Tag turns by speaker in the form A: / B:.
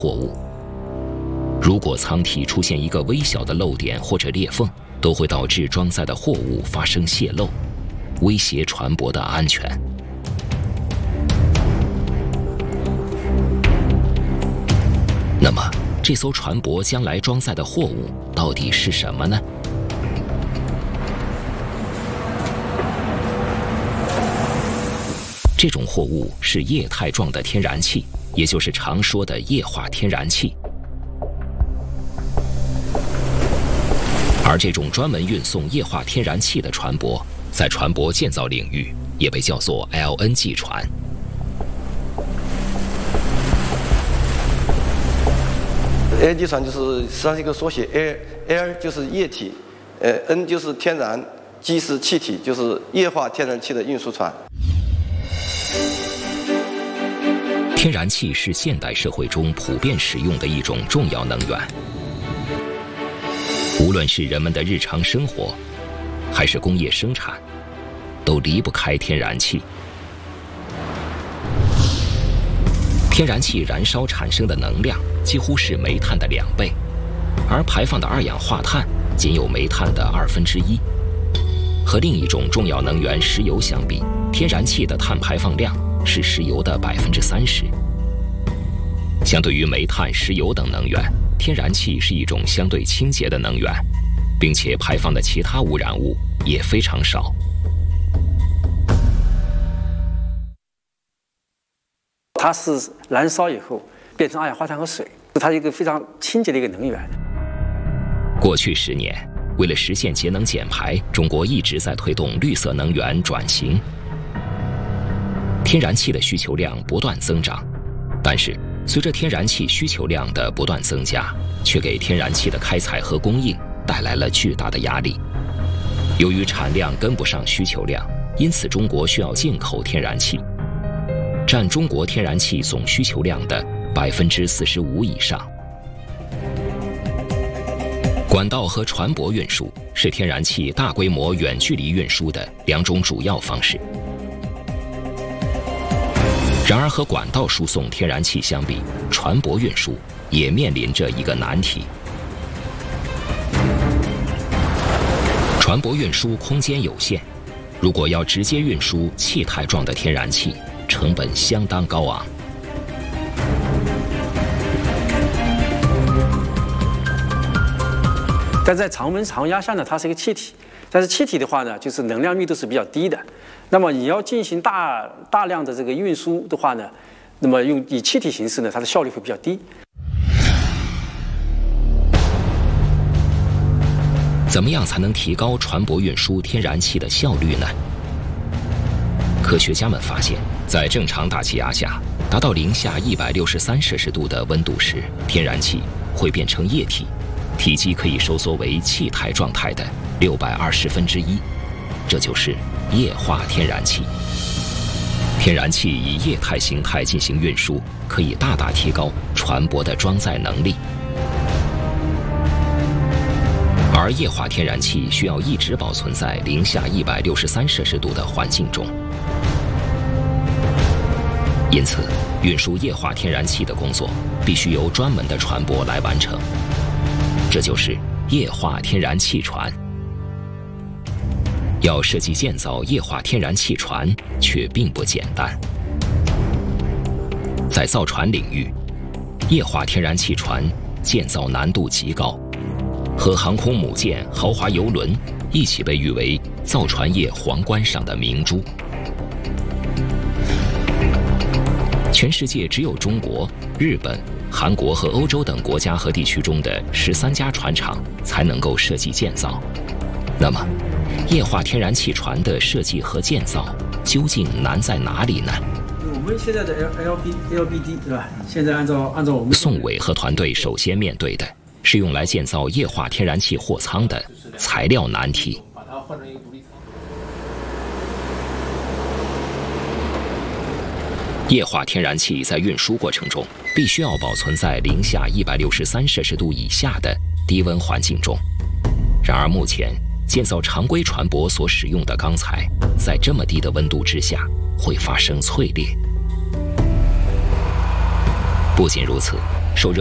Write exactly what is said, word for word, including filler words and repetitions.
A: 货物。如果舱体出现一个微小的漏点或者裂缝，都会导致装载的货物发生泄漏，威胁船舶的安全。那么，这艘船舶将来装载的货物到底是什么呢？这种货物是液态状的天然气，也就是常说的液化天然气。而这种专门运送液化天然气的船舶，在船舶建造领域也被叫做 L N G 船。
B: L N G 船就是实际上是一个缩写 ，L L 就是液体，呃 N 就是天然 ，G 是气体，就是液化天然气的运输船。
A: 天然气是现代社会中普遍使用的一种重要能源。无论是人们的日常生活，还是工业生产，都离不开天然气。天然气燃烧产生的能量几乎是煤炭的两倍，而排放的二氧化碳仅有煤炭的二分之一。和另一种重要能源石油相比，天然气的碳排放量是石油的百分之三十。相对于煤炭、石油等能源，天然气是一种相对清洁的能源，并且排放的其他污染物也非常少。
C: 它是燃烧以后变成二氧化碳和水，它是一个非常清洁的一个能源。
A: 过去十年，为了实现节能减排，中国一直在推动绿色能源转型。天然气的需求量不断增长，但是随着天然气需求量的不断增加，却给天然气的开采和供应带来了巨大的压力。由于产量跟不上需求量，因此中国需要进口天然气，占中国天然气总需求量的百分之四十五以上。管道和船舶运输是天然气大规模远距离运输的两种主要方式。然而，和管道输送天然气相比，船舶运输也面临着一个难题。船舶运输空间有限，如果要直接运输气态状的天然气，成本相当高昂。
C: 但在常温常压下呢，它是一个气体，但是气体的话呢，就是能量密度是比较低的。那么你要进行大大量的这个运输的话呢，那么用以气体形式呢，它的效率会比较低。
A: 怎么样才能提高船舶运输天然气的效率呢？科学家们发现，在正常大气压下，达到零下一百六十三摄氏度的温度时，天然气会变成液体，体积可以收缩为气态状态的六百二十分之一，这就是液化天然气。天然气以液态形态进行运输，可以大大提高船舶的装载能力。而液化天然气需要一直保存在零下一百六十三摄氏度的环境中，因此运输液化天然气的工作必须由专门的船舶来完成，这就是液化天然气船。要设计建造液化天然气船却并不简单。在造船领域，液化天然气船建造难度极高，和航空母舰、豪华邮轮一起被誉为造船业皇冠上的明珠。全世界只有中国、日本、韩国和欧洲等国家和地区中的十三家船厂才能够设计建造。那么，液化天然气船的设计和建造究竟难在哪里呢？
C: 我们现在的 L B L B D 对吧？现在按照按照我们
A: 宋伟和团队首先面对的是用来建造液化天然气货舱的材料难题。
D: 把它换成一个独立舱。
A: 液化天然气在运输过程中必须要保存在零下一百六十三摄氏度以下的低温环境中。然而目前建造常规船舶所使用的钢材，在这么低的温度之下会发生脆裂。不仅如此， 受热